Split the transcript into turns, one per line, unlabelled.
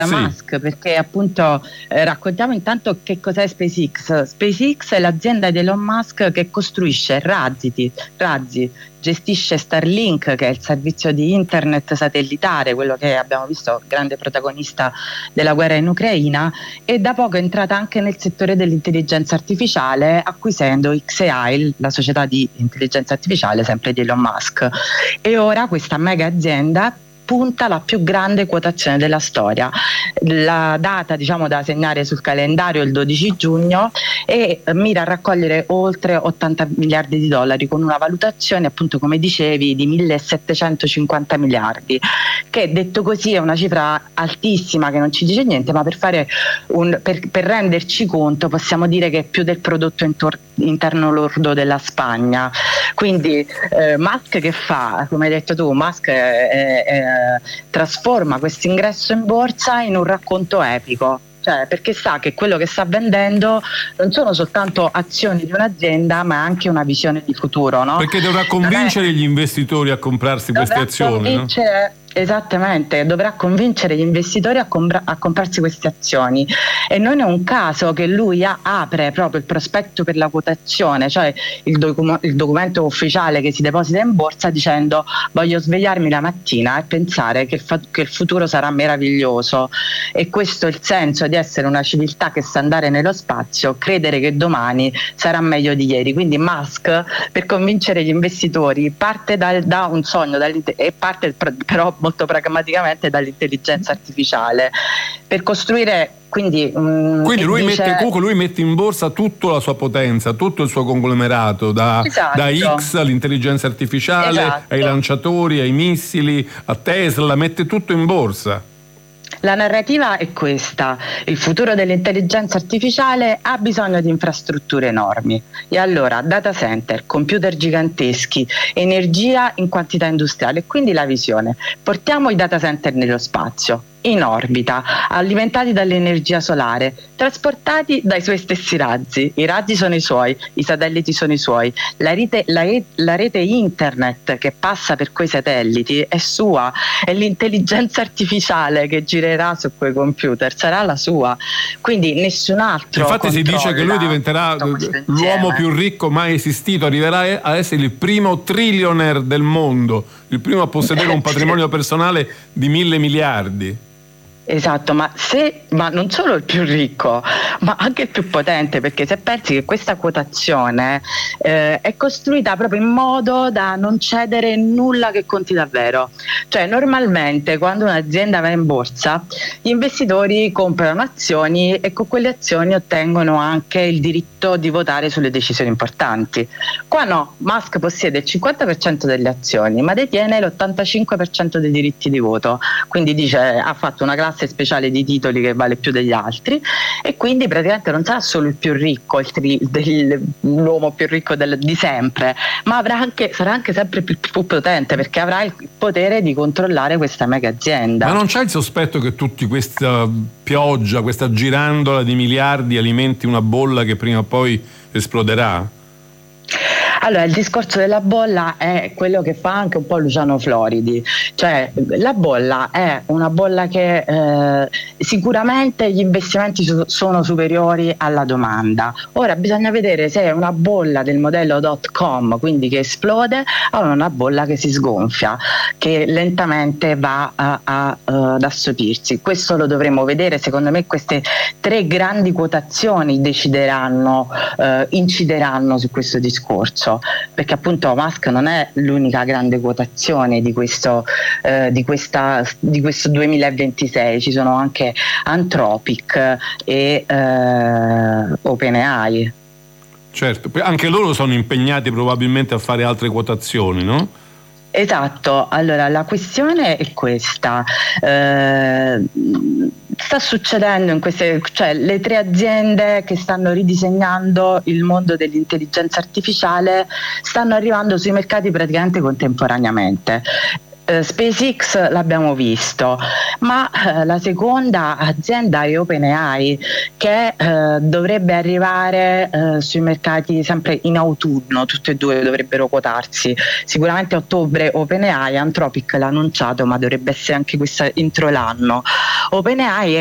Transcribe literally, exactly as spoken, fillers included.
Sì.
Musk, perché appunto eh, raccontiamo intanto che cos'è SpaceX. SpaceX è l'azienda di Elon Musk che costruisce razzi, razzi, gestisce Starlink, che è il servizio di internet satellitare, quello che abbiamo visto grande protagonista della guerra in Ucraina, e da poco è entrata anche nel settore dell'intelligenza artificiale, acquisendo X A I, la società di intelligenza artificiale sempre di Elon Musk. E ora questa mega azienda punta la più grande quotazione della storia. La data, diciamo, da segnare sul calendario è il dodici giugno e mira a raccogliere oltre ottanta miliardi di dollari, con una valutazione, appunto come dicevi, di millesettecentocinquanta miliardi, che detto così è una cifra altissima che non ci dice niente, ma per fare un, per, per renderci conto possiamo dire che è più del prodotto intor- interno lordo della Spagna. Quindi eh, Musk che fa? Come hai detto tu, Musk è, è, trasforma questo ingresso in borsa in un racconto epico, cioè perché sa che quello che sta vendendo non sono soltanto azioni di un'azienda, ma anche una visione di futuro, no?
Perché dovrà convincere è... gli investitori a comprarsi queste azioni, no?
Esattamente, dovrà convincere gli investitori a, compra- a comprarsi queste azioni, e non è un caso che lui ha- apre proprio il prospetto per la quotazione, cioè il, docu- il documento ufficiale che si deposita in borsa, dicendo: voglio svegliarmi la mattina e pensare che il, fa- che il futuro sarà meraviglioso. E questo è il senso di essere una civiltà che sa andare nello spazio, credere che domani sarà meglio di ieri. Quindi Musk, per convincere gli investitori, parte da, da un sogno e parte però molto pragmaticamente dall'intelligenza artificiale per costruire, quindi um,
quindi lui
dice...
mette, comunque lui mette in borsa tutta la sua potenza, tutto il suo conglomerato, da,
esatto.
da X all'intelligenza artificiale, esatto, ai lanciatori, ai missili, a Tesla, mette tutto in borsa.
La narrativa è questa: il futuro dell'intelligenza artificiale ha bisogno di infrastrutture enormi, e allora data center, computer giganteschi, energia in quantità industriale. Quindi la visione: portiamo i data center nello spazio, in orbita, alimentati dall'energia solare, trasportati dai suoi stessi razzi. I razzi sono i suoi, i satelliti sono i suoi, la rete, la, la rete internet che passa per quei satelliti è sua, è l'intelligenza artificiale che girerà su quei computer, sarà la sua. Quindi nessun altro.
Infatti si dice che lui diventerà l'uomo più ricco mai esistito, arriverà a essere il primo trillionaire del mondo, il primo a possedere un patrimonio personale di mille miliardi.
Esatto, ma se ma non solo il più ricco, ma anche il più potente, perché se pensi che questa quotazione eh, è costruita proprio in modo da non cedere nulla che conti davvero. Cioè, normalmente quando un'azienda va in borsa, gli investitori comprano azioni e con quelle azioni ottengono anche il diritto di votare sulle decisioni importanti. Qua no, Musk possiede il cinquanta per cento delle azioni, ma detiene l'ottantacinque per cento dei diritti di voto. Quindi dice, ha fatto una classe speciale di titoli che vale più degli altri, e quindi praticamente non sarà solo il più ricco, il tri, del, l'uomo più ricco del, di sempre, ma avrà anche, sarà anche sempre più, più potente, perché avrà il potere di controllare questa mega azienda.
Ma non c'è il sospetto che tutta questa pioggia, questa girandola di miliardi alimenti una bolla che prima o poi esploderà?
Allora, il discorso della bolla è quello che fa anche un po' Luciano Floridi, cioè la bolla è una bolla che eh, sicuramente gli investimenti su- sono superiori alla domanda. Ora bisogna vedere se è una bolla del modello dot com, quindi che esplode, o una bolla che si sgonfia, che lentamente va a, a, a, ad assopirsi. Questo lo dovremo vedere. Secondo me queste tre grandi quotazioni decideranno, eh, incideranno su questo discorso, perché appunto Musk non è l'unica grande quotazione di questo, eh, di questa, di questo duemilaventisei, ci sono anche Anthropic e eh, OpenAI.
Certo, anche loro sono impegnati probabilmente a fare altre quotazioni, no?
Esatto, allora la questione è questa, eh, sta succedendo in queste, cioè le tre aziende che stanno ridisegnando il mondo dell'intelligenza artificiale stanno arrivando sui mercati praticamente contemporaneamente. eh, SpaceX l'abbiamo visto, ma eh, la seconda azienda è OpenAI, che eh, dovrebbe arrivare eh, sui mercati sempre in autunno, tutte e due dovrebbero quotarsi, sicuramente a ottobre OpenAI, Anthropic l'ha annunciato, ma dovrebbe essere anche questa entro l'anno. OpenAI